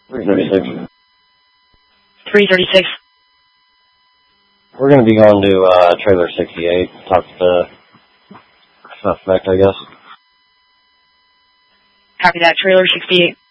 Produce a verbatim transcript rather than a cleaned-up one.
three thirty-six. three thirty-six. We're going to be going to uh, trailer sixty-eight. Talk to the suspect, I guess. Copy that. Trailer sixty-eight.